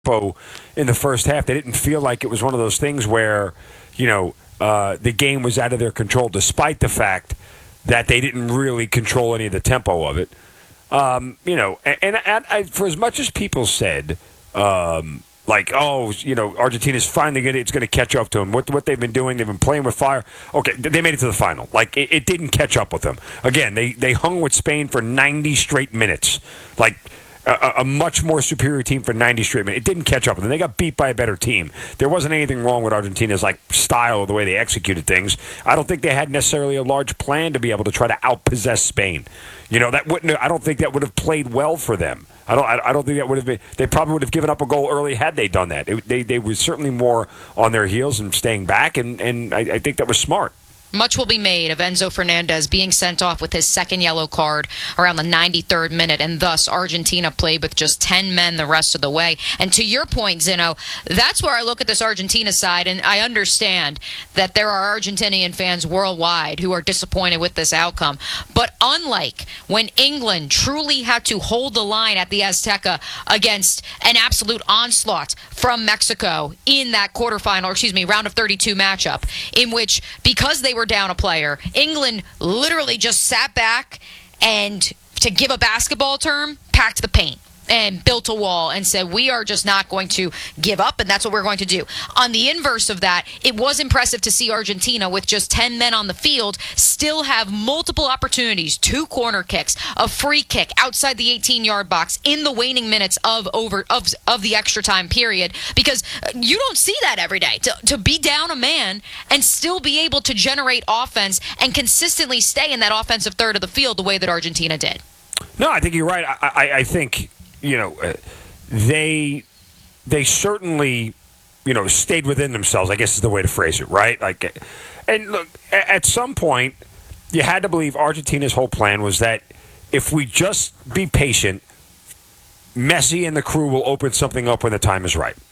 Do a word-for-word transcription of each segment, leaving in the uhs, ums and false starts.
tempo in the first half. They didn't feel like it was one of those things where, you know, uh, the game was out of their control, despite the fact that they didn't really control any of the tempo of it. Um, you know, and, and, and I, for as much as people said, um, like, oh, you know, Argentina's finally going to, it's going to catch up to them. What, what they've been doing, they've been playing with fire. Okay, they made it to the final. Like, it, it didn't catch up with them. Again, they, they hung with Spain for ninety straight minutes. Like, A, a much more superior team for ninety straight minutes. It didn't catch up with them. They got beat by a better team. There wasn't anything wrong with Argentina's like style or the way they executed things. I don't think they had necessarily a large plan to be able to try to outpossess Spain. You know, that wouldn't. I don't think that would have played well for them. I don't. I don't think that would have been. They probably would have given up a goal early had they done that. It, they they were certainly more on their heels and staying back, and and I, I think that was smart. Much will be made of Enzo Fernandez being sent off with his second yellow card around the ninety-third minute, and thus Argentina played with just ten men the rest of the way. And to your point, Zino, that's where I look at this Argentina side, and I understand that there are Argentinian fans worldwide who are disappointed with this outcome. But unlike when England truly had to hold the line at the Azteca against an absolute onslaught from Mexico in that quarterfinal, or excuse me, round of thirty-two matchup, in which, because they were down a player, England literally just sat back and, to give a basketball term, packed the paint and built a wall and said, we are just not going to give up, and that's what we're going to do. On the inverse of that, it was impressive to see Argentina, with just ten men on the field, still have multiple opportunities, two corner kicks, a free kick outside the eighteen-yard box in the waning minutes of over of, of the extra time period, because you don't see that every day. To, to be down a man and still be able to generate offense and consistently stay in that offensive third of the field the way that Argentina did. No, I think you're right. I, I, I think... You know, uh, they they certainly, you know, stayed within themselves, I guess is the way to phrase it, right? Like, and look, at some point, you had to believe Argentina's whole plan was that if we just be patient, Messi and the crew will open something up when the time is right.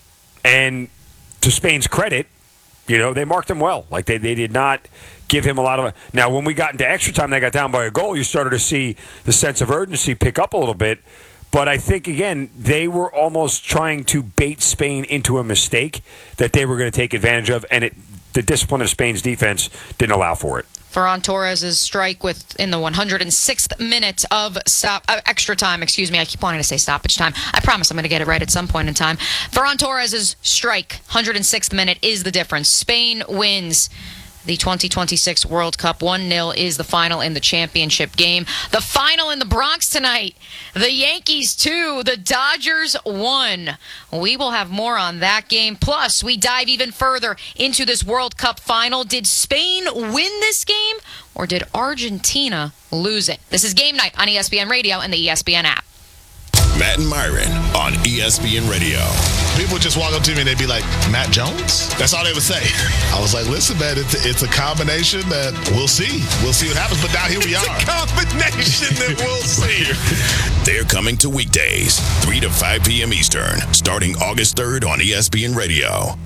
And to Spain's credit, you know, they marked him well. Like, they, they did not give him a lot of... Now, when we got into extra time, they got down by a goal, you started to see the sense of urgency pick up a little bit. But I think, again, they were almost trying to bait Spain into a mistake that they were going to take advantage of, and it, the discipline of Spain's defense didn't allow for it. Ferran Torres' strike with in the one hundred sixth minute of stop, uh, extra time. Excuse me, I keep wanting to say stoppage time. I promise I'm going to get it right at some point in time. Ferran Torres' strike, one hundred sixth minute, is the difference. Spain wins the twenty twenty-six World Cup. one nil is the final in the championship game. The final in the Bronx tonight. The Yankees two, the Dodgers one. We will have more on that game. Plus, we dive even further into this World Cup final. Did Spain win this game, or did Argentina lose it? This is Game Night on E S P N Radio and the E S P N app. Matt and Myron on E S P N Radio. People would just walk up to me and they'd be like, Matt Jones? That's all they would say. I was like, listen, man, it's a, it's a combination that we'll see. We'll see what happens, but now here we it's are. It's a combination that we'll see. They're coming to weekdays, three to five p.m. Eastern, starting August third on E S P N Radio.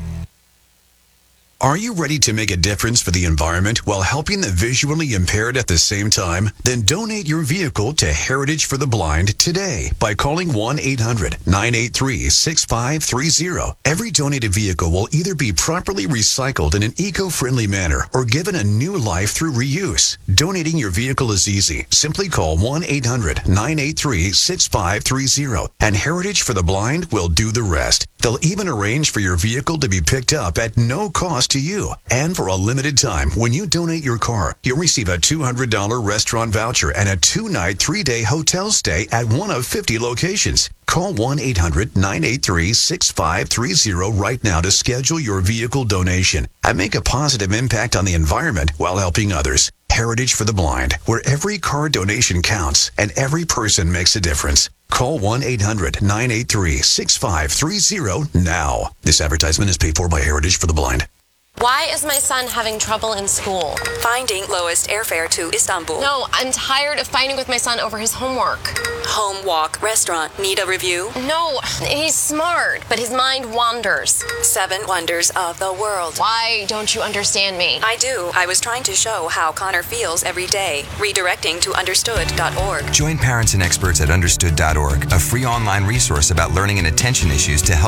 Are you ready to make a difference for the environment while helping the visually impaired at the same time? Then donate your vehicle to Heritage for the Blind today by calling one eight hundred nine eight three six five three zero. Every donated vehicle will either be properly recycled in an eco-friendly manner or given a new life through reuse. Donating your vehicle is easy. Simply call one eight hundred nine eight three six five three zero and Heritage for the Blind will do the rest. They'll even arrange for your vehicle to be picked up at no cost to you. And for a limited time, when you donate your car, you'll receive a two hundred dollars restaurant voucher and a two-night, three-day hotel stay at one of fifty locations. Call one eight hundred nine eight three six five three zero right now to schedule your vehicle donation and make a positive impact on the environment while helping others. Heritage for the Blind, where every car donation counts and every person makes a difference. Call one eight hundred nine eight three six five three zero now. This advertisement is paid for by Heritage for the Blind. Why is my son having trouble in school? Finding lowest airfare to Istanbul. No, I'm tired of fighting with my son over his homework. Home walk restaurant. Need a review? No, he's smart, but his mind wanders. Seven wonders of the world. Why don't you understand me? I do. I was trying to show how Connor feels every day. Redirecting to understood dot org. Join parents and experts at understood dot org, a free online resource about learning and attention issues to help